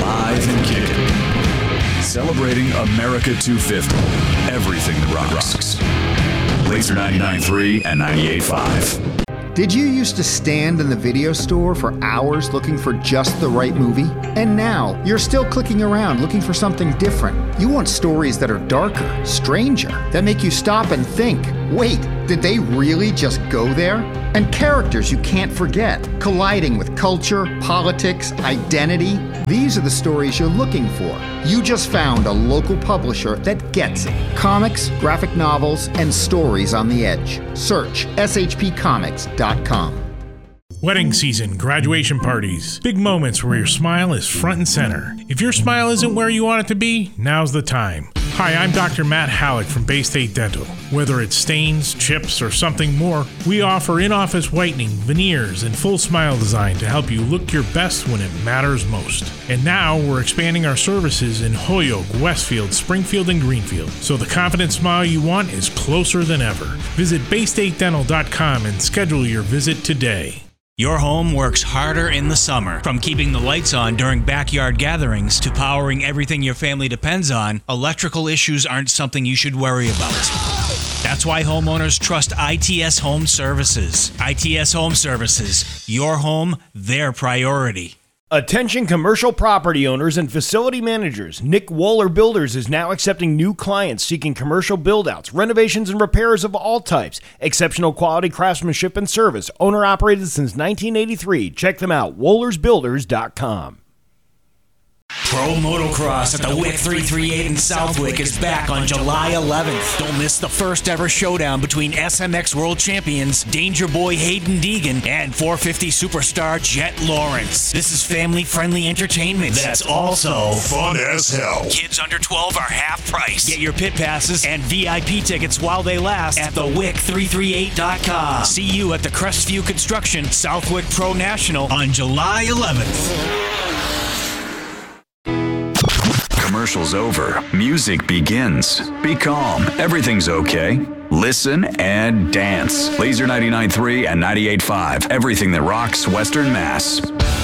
Live and kicking. Celebrating America 250. Everything that rocks. Laser 99.3 and 98.5. Did you used to stand in the video store for hours looking for just the right movie? And now, you're still clicking around looking for something different. You want stories that are darker, stranger, that make you stop and think, wait, did they really just go there? And characters you can't forget, colliding with culture, politics, identity. These are the stories you're looking for. You just found a local publisher that gets it. Comics, graphic novels, and stories on the edge. Search shpcomics.com. Wedding season, graduation parties, big moments where your smile is front and center. If your smile isn't where you want it to be, now's the time. Hi, I'm Dr. Matt Halleck from Bay State Dental. Whether it's stains, chips, or something more, we offer in-office whitening, veneers, and full smile design to help you look your best when it matters most. And now we're expanding our services in Holyoke, Westfield, Springfield, and Greenfield, so the confident smile you want is closer than ever. Visit BayStateDental.com and schedule your visit today. Your home works harder in the summer. From keeping the lights on during backyard gatherings to powering everything your family depends on, electrical issues aren't something you should worry about. That's why homeowners trust ITS Home Services. ITS Home Services, your home, their priority. Attention commercial property owners and facility managers. Nick Wohler Builders is now accepting new clients seeking commercial build-outs, renovations, and repairs of all types. Exceptional quality craftsmanship and service. Owner-operated since 1983. Check them out, WohlersBuilders.com. Pro Motocross at the WIC 338 in Southwick is back on July 11th. Don't miss the first ever showdown between SMX World Champions Danger Boy Hayden Deegan and 450 superstar Jet Lawrence. This is family-friendly entertainment that's also fun as hell. Kids under 12 are half price. Get your pit passes and VIP tickets while they last at thewic338.com. See you at the Crestview Construction Southwick Pro National on July 11th. Commercial's over. Music begins. Be calm. Everything's okay. Listen and dance. Laser 99.3 and 98.5. Everything that rocks Western Mass.